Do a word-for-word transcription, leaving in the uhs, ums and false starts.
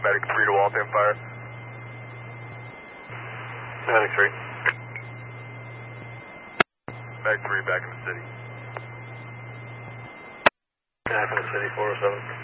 Medic three to Waltham Fire. Medic three. Medic three back in the city. Back in the city, four oh seven.